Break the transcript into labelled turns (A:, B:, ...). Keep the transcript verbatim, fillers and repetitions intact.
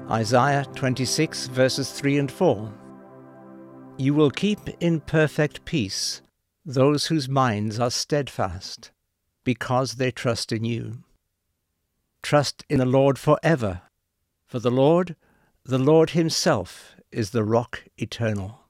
A: Isaiah twenty-six, verses three and four. You will keep in perfect peace those whose minds are steadfast, because they trust in you. Trust in the Lord forever, for the Lord, the Lord himself, is the rock eternal.